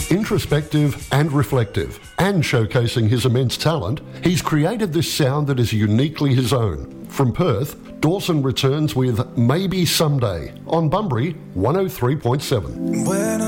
Introspective and reflective, and showcasing his immense talent, he's created this sound that is uniquely his own. From Perth, Dawson returns with Maybe Someday on Bunbury 103.7.